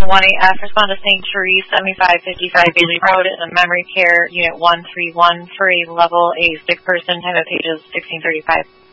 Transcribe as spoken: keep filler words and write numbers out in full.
one eight F, respond to Saint Therese, seventy-five fifty-five Bailey Road, in the memory care, unit one three one, for a level A sick person, time of pages sixteen thirty-five.